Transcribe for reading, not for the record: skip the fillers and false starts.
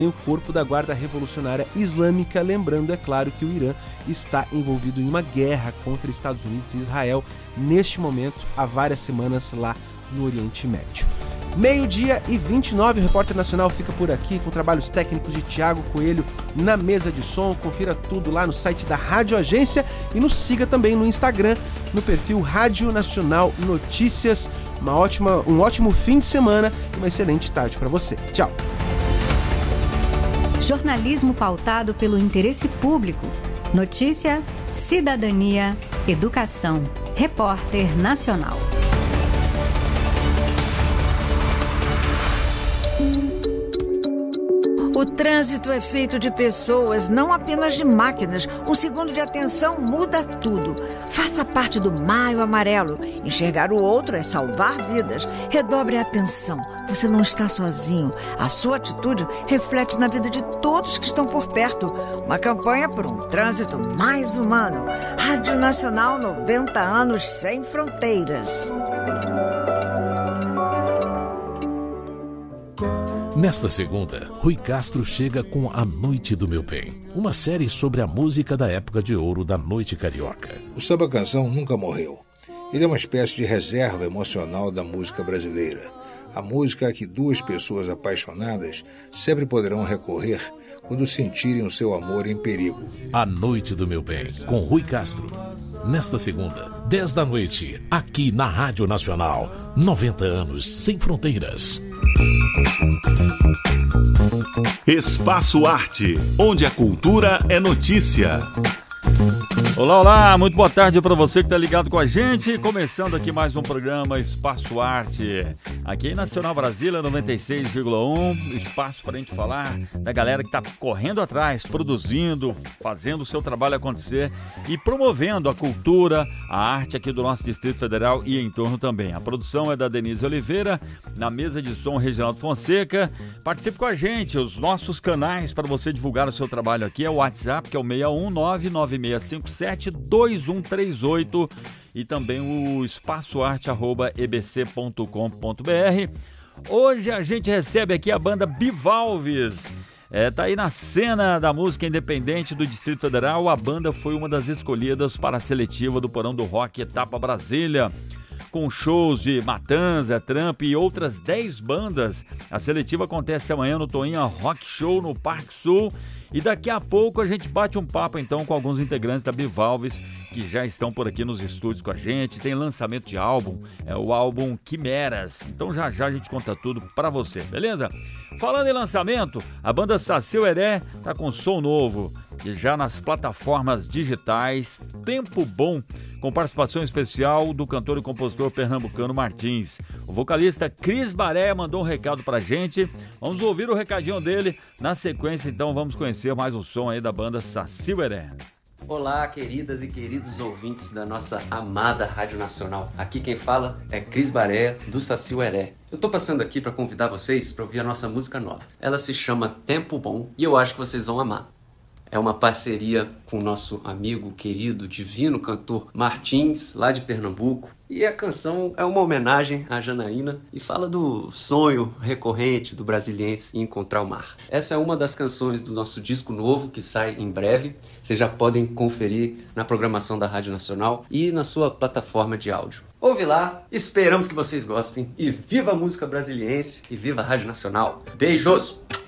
o corpo da Guarda Revolucionária Islâmica, lembrando, é claro, que o Irã está envolvido em uma guerra contra Estados Unidos e Israel neste momento, há várias semanas lá no Oriente Médio. 12h29, o Repórter Nacional fica por aqui com trabalhos técnicos de Tiago Coelho na mesa de som. Confira tudo lá no site da Rádio Agência e nos siga também no Instagram, no perfil Rádio Nacional Notícias. Um ótimo fim de semana e uma excelente tarde para você. Tchau! Jornalismo pautado pelo interesse público. Notícia, cidadania, educação. Repórter Nacional. O trânsito é feito de pessoas, não apenas de máquinas. Um segundo de atenção muda tudo. Faça parte do Maio Amarelo. Enxergar o outro é salvar vidas. Redobre a atenção. Você não está sozinho. A sua atitude reflete na vida de todos que estão por perto. Uma campanha por um trânsito mais humano. Rádio Nacional, 90 anos sem fronteiras. Nesta segunda, Rui Castro chega com A Noite do Meu Bem, uma série sobre a música da época de ouro da noite carioca. O samba-canção nunca morreu. Ele é uma espécie de reserva emocional da música brasileira. A música a que duas pessoas apaixonadas sempre poderão recorrer quando sentirem o seu amor em perigo. A Noite do Meu Bem, com Rui Castro. Nesta segunda, 10 da noite, aqui na Rádio Nacional. 90 anos sem fronteiras. Espaço Arte, onde a cultura é notícia. Olá, muito boa tarde para você que está ligado com a gente. Começando aqui mais um programa Espaço Arte, aqui em Nacional Brasília 96,1. Espaço para a gente falar da galera que está correndo atrás, produzindo, fazendo o seu trabalho acontecer e promovendo a cultura, a arte aqui do nosso Distrito Federal e em torno também. A produção é da Denise Oliveira, na mesa de som Reginaldo Fonseca. Participe com a gente, os nossos canais para você divulgar o seu trabalho aqui é o WhatsApp, que é o 61996572138 e também o espaçoarte@ebc.com.br. Hoje a gente recebe aqui a banda Bivalves. Tá aí na cena da música independente do Distrito Federal. A banda foi uma das escolhidas para a seletiva do Porão do Rock Etapa Brasília. Com shows de Matanza, Trump e outras 10 bandas. A seletiva acontece amanhã no Toinha Rock Show no Parque Sul. E daqui a pouco a gente bate um papo então com alguns integrantes da Bivalves que já estão por aqui nos estúdios com a gente. Tem lançamento de álbum, é o álbum Quimeras. Então já já a gente conta tudo pra você, beleza? Falando em lançamento, a banda Saci Ueré tá com som novo e já nas plataformas digitais. Tempo Bom, com participação especial do cantor e compositor pernambucano Martins. O vocalista Cris Baré mandou um recado pra gente. Vamos ouvir o recadinho dele. Na sequência, então, vamos conhecer mais um som aí da banda Saci Ueré. Olá, queridas e queridos ouvintes da nossa amada Rádio Nacional. Aqui quem fala é Cris Baré, do Saci Ueré. Eu tô passando aqui para convidar vocês para ouvir a nossa música nova. Ela se chama Tempo Bom e eu acho que vocês vão amar. É uma parceria com o nosso amigo, querido, divino cantor Martins, lá de Pernambuco. E a canção é uma homenagem à Janaína e fala do sonho recorrente do brasiliense em encontrar o mar. Essa é uma das canções do nosso disco novo que sai em breve. Vocês já podem conferir na programação da Rádio Nacional e na sua plataforma de áudio. Ouve lá, esperamos que vocês gostem. E viva a música brasiliense e viva a Rádio Nacional. Beijos!